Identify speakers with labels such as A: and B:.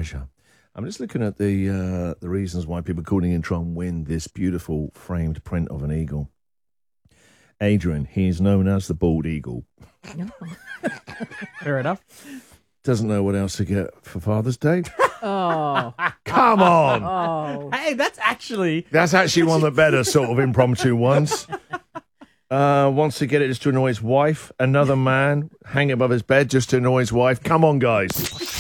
A: pleasure. I'm just looking at the reasons why people calling in try and win this beautiful framed print of an eagle. Adrian, he is known as the bald eagle.
B: Fair enough.
A: Doesn't know what else to get for Father's Day.
B: Oh.
A: Come on.
B: Oh. Hey, that's actually
A: one of the better sort of impromptu ones. Wants to get it just to annoy his wife. Another man hanging above his bed just to annoy his wife. Come on, guys.